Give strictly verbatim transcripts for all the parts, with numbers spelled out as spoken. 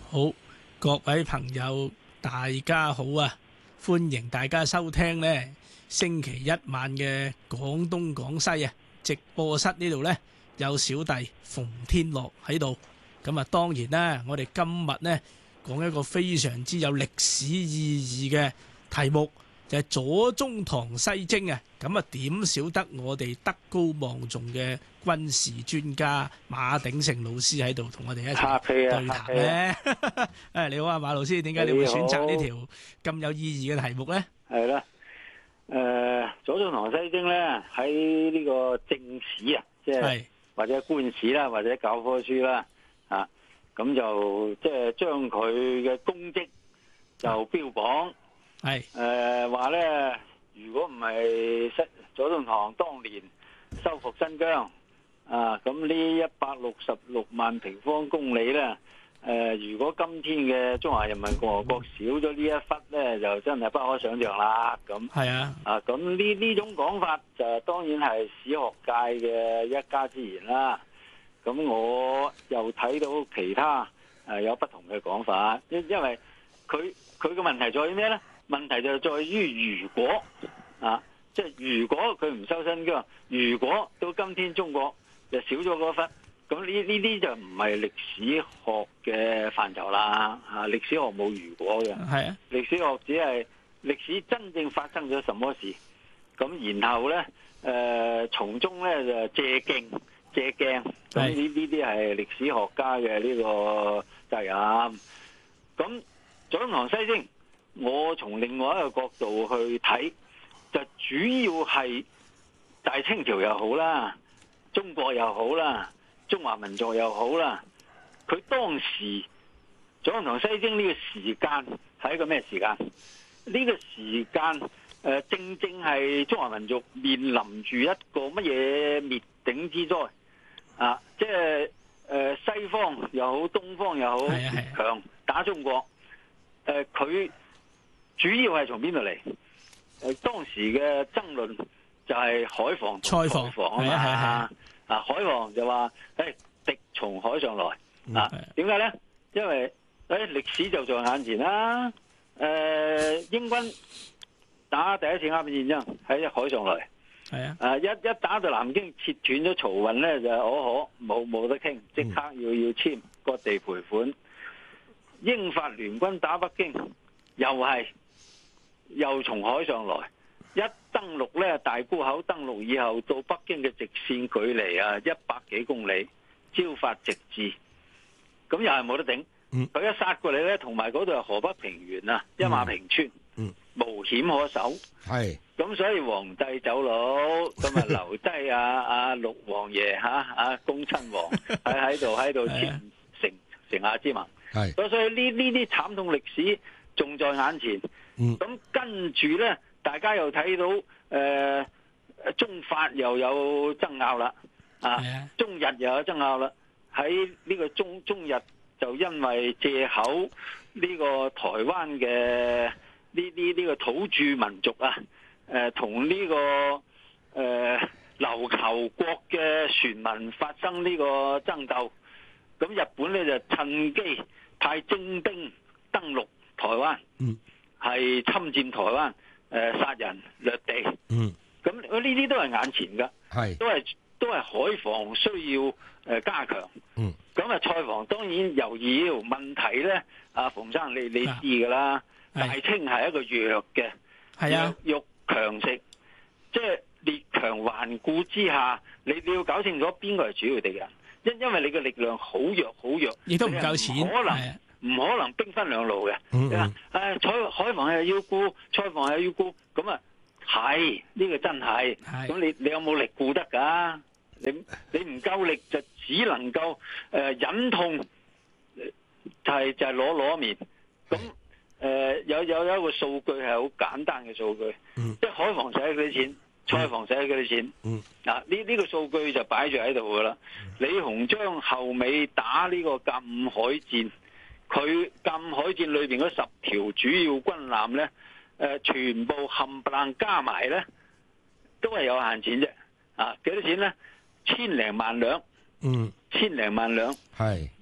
好，各位朋友，大家好啊！歡迎大家收聽呢星期一晚嘅廣東廣西啊直播室呢度呢，有小弟馮天樂喺度。咁啊，當然啦，我哋今日呢講一個非常之有歷史意義嘅題目，就係左宗棠西征啊！咁啊，點少得我哋德高望重嘅軍事專家馬鼎盛老師喺度同我哋一齊對談咧？誒，你好啊，馬老師，點解你會選擇呢條咁有意義嘅題目咧？ 係啦，誒，左宗棠西征咧喺呢個正史啊，即係或者官史啦，或者教科書啦，啊，咁就即係將佢嘅功績就標榜。係誒話咧，如果唔係左宗棠當年收復新疆啊，咁呢一百六十六萬平方公里咧，誒、呃，如果今天嘅中華人民共和國少咗呢一忽咧，就真係不可想象啦。咁係啊，啊，咁呢呢種講法就當然係史學界嘅一家之言啦。咁我又睇到其他誒、呃、有不同嘅講法，因因為佢佢嘅問題在於咩咧？問題就在於如果啊，即係如果佢唔收新疆，如果到今天中國就少咗嗰忽，咁呢呢啲就唔係歷史學嘅範疇啦。嚇，歷史學冇如果嘅，係啊，歷史學只係歷史真正發生咗什麼事，咁然後咧誒、呃、從中咧就借鏡借鏡，咁呢呢啲係歷史學家嘅呢個責任。咁左宗棠西征，我從另外一個角度去睇，就主要係大清朝又好啦，中國又好啦，中華民族又好啦，佢當時左宗棠西征呢個時間係一個咩時間？呢、這個時間誒、呃、正正係中華民族面臨住一個乜嘢滅頂之災啊！即係誒、呃、西方又好，東方又好，強打中國，誒佢。主要係從邊度嚟？誒，當時嘅爭論就係海防、菜防啊嘛。啊，啊，海防就話：誒，敵從海上來。啊，點解咧？因為誒歷史就在眼前啦。誒，英軍打第一次鴉片戰爭喺海上來。係啊。誒，一一打到南京，切斷咗漕運咧，就可可冇冇得傾，即刻要要簽割地賠款。英法聯軍打北京，又係。又從海上來，一登陸咧，大沽口登陸以後到北京嘅直線距離啊一百幾公里，招發直至，咁又係冇得頂。佢、嗯、一殺過嚟咧，同埋嗰度係河北平原啊，一馬平川，嗯、無險可守。係咁，所以皇帝走佬，咁啊留低啊啊六王爺吓啊恭親王喺喺度喺度簽城城下之盟。係咁，所以呢呢啲慘痛歷史仲在眼前。咁、嗯、跟住咧，大家又睇到誒、呃、中法又有爭拗啦，啊，中日又有爭拗啦。喺呢個中中日就因為借口呢個台灣嘅呢啲呢個土著民族啊，誒同呢個誒琉球國嘅船民發生呢個爭鬥，咁日本咧就趁機派精兵登陸台灣。嗯。係侵佔台灣，誒、呃、殺人掠地，嗯，咁呢啲都係眼前噶，係都係都係海防需要誒、呃、加強，嗯，咁啊菜防當然又要問題咧，阿馮生你你知噶啦，大清係一個弱嘅，係啊，弱強食，即係列強環顧之下，你你要搞清楚邊個係主要敵人，因因為你嘅力量好弱好弱，亦都唔夠錢，可能。唔可能兵分兩路嘅，嗯嗯誒，海海防又要顧，菜防又要顧，咁啊係呢個真係，咁你你有冇力顧得噶？你你唔夠力就只能夠誒、呃、忍痛，就係、是、就係攞攞面。咁誒、呃、有有有一個數據係好簡單嘅數據，嗯、即係海防使咗幾多錢，菜防使咗幾多錢。嗯，嗱呢呢個數據就擺住喺度噶啦。李鴻章後尾打呢個甲午海戰。佢甲午海戰裏邊嗰十條主要軍艦咧，誒、呃，全部冚唪唥加埋咧，都係有限錢啫。啊，幾多錢咧？千零萬兩，嗯，千零萬兩，係。但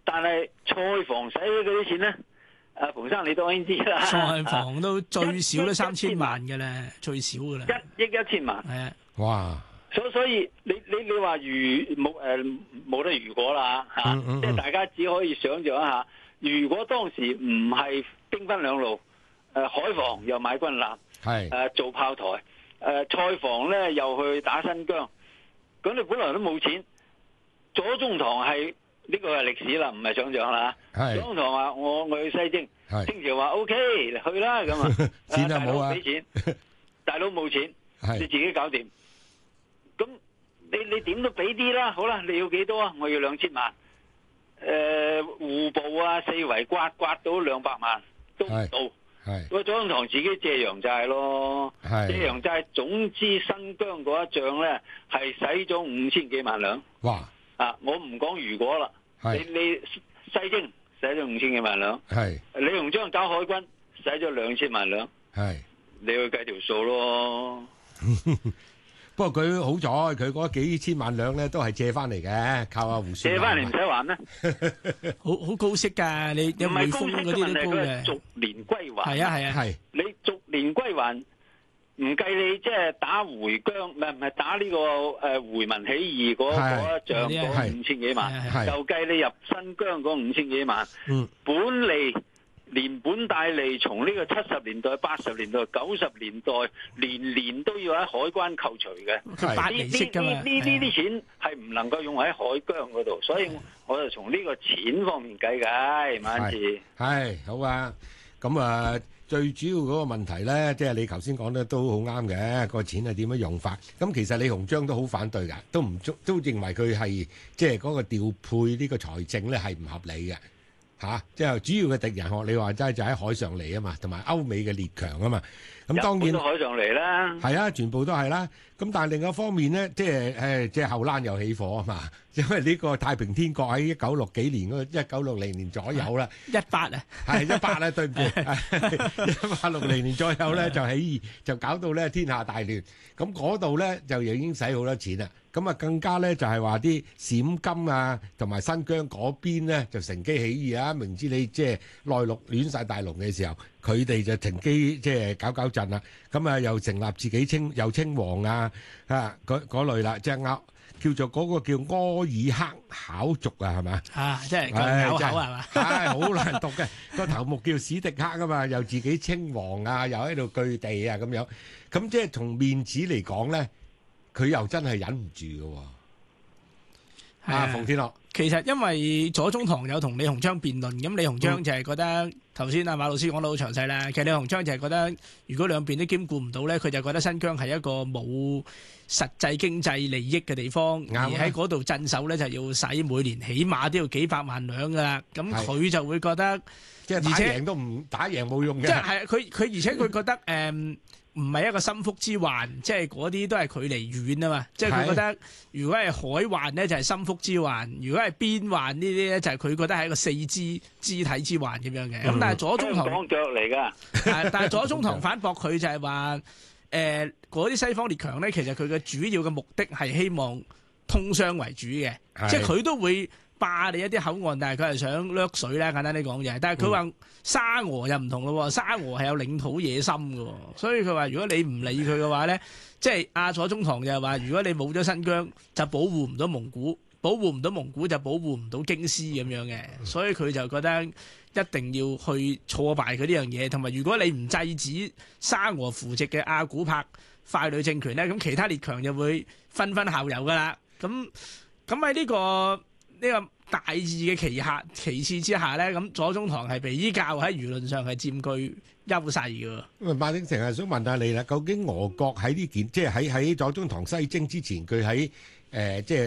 但係菜房使嗰啲錢咧，阿馮生你當然知啦。 菜房都最少都三千萬嘅啦，最少嘅啦。 一億一千萬。 係啊。 哇！ 所所以你你你話如冇誒冇得如果啦嚇，即、嗯、係、嗯、大家只可以想像一下，如果當時唔係兵分兩路，誒、呃、海防又買軍艦，係誒、呃、做炮台，誒、呃、菜房咧又去打新疆，咁你本來都冇錢。左宗棠係呢、呢個係歷史啦，唔係想像啦。左宗棠話我我去西征，清朝話 O K 去啦咁啊，錢啊冇啊，俾錢，大佬冇錢，你自己搞掂。咁你你點都俾啲啦，好啦，你要幾多啊？我要兩千萬。誒、呃，戶部啊，四圍刮刮到兩百萬都唔到。係。個左宗棠自己借洋債咯。係。借洋債，總之新疆嗰一仗咧係使咗五千幾萬兩。哇！啊，我唔講如果啦。係。你你西征使咗五千幾萬兩。係。李鴻章搞海軍使咗兩千萬兩。係。你去計條數咯。 不過佢好在，佢嗰幾千萬兩咧都係借翻嚟嘅，靠阿胡雪。借翻嚟唔使還咩？ 好好高息㗎，你有匯豐嗰啲都高嘅。 逐年歸還。 係啊係啊。係。 你逐年歸還，唔計你即係打回疆，唔係唔係打呢個誒回民起義嗰嗰一仗嗰五千幾萬，就計你入新疆嗰五千幾萬。嗯。本利。連本帶利，從呢個七十年代、八十年代、九十年代，年年都要喺海關扣除嘅。呢呢呢呢啲錢係唔能夠用喺海疆嗰度，所以我就從呢個錢方面計嘅。晚次係好啊，咁啊，最主要嗰個問題咧，即係你頭先講得都好啱嘅，個錢係點樣用法？咁其實李鴻章都好反對㗎，都唔都認為佢係即係嗰個調配呢個財政咧係唔合理嘅。嚇、啊！即係主要嘅敵人學你話齋就喺海上嚟啊嘛，同埋歐美嘅列強啊嘛。咁當然海上嚟啦， 係啊，全部都係啦。咁但係另一方面咧，即係誒，即係後欄又起火啊嘛。因為呢個太平天國喺一九六幾年嗰一九六零年左右啦， 一八啊， 係一八啊，對唔住，一八六零年左右咧就起義，就搞到咧天下大亂。咁嗰度咧就已經使好多錢啦。咁啊更加咧就係話啲陝甘啊同埋新疆嗰邊咧就乘機起義啊！明知你即係內陸亂晒大龍嘅時候，佢哋就乘機即係搞搞震啦。咁啊又成立自己稱又稱王啊啊嗰嗰類啦，即係噏叫做嗰個叫柯爾克考族啊，係嘛？啊， 即係咬口係嘛？ 係好難讀嘅，個頭目叫史迪克啊嘛，又自己稱王啊，又喺度據地啊咁樣。咁即係從面子嚟講咧，佢又真係忍唔住嘅喎。啊，馮天樂， 其實因為左宗棠有同李鴻章辯論，咁李鴻章就係覺得頭先阿馬老師講得好詳細啦。其實李鴻章就係覺得，如果兩邊都兼顧唔到咧，佢就覺得新疆係一個冇實際經濟利益嘅地方，而喺嗰度鎮守咧就要使每年起碼都要幾百萬兩噶啦。咁佢就會覺得， 即係打贏都唔打贏冇用嘅。 即係佢佢而且佢覺得誒。嗯唔係一個心腹之患，即係嗰啲都係距離遠啊嘛。即係佢覺得，如果係海患咧，就係心腹之患；如果係邊患呢啲咧，就係佢覺得係一個四肢肢體之患咁樣嘅。咁、嗯、但係左宗棠講腳嚟㗎， 但係左宗棠反駁佢就係話，誒嗰啲西方列強咧，其實佢嘅主要嘅目的係希望通商為主嘅，即係佢都會霸你一啲口岸，但係佢係想掠水啦，簡單啲講就係。但係佢話沙俄又唔同咯，沙俄係有領土野心嘅，所以佢話如果你唔理佢嘅話咧，即係阿左宗棠就係話，如果你冇咗新疆，就保護唔到蒙古，保護唔到蒙古就保護唔到京師咁樣嘅，所以佢就覺得一定要去挫敗佢呢樣嘢，同埋如果你唔制止沙俄扶植嘅阿古柏傀儡政權咧，咁其他列強就會紛紛效尤噶啦。咁咁喺呢個呢個大義嘅旗下其次之下咧，咁左宗棠係比較喺輿論上係佔據優勢嘅。 咁啊，馬鼎盛係想問下你啦，究竟俄國喺呢件即係喺喺左宗棠西征之前，佢喺誒即係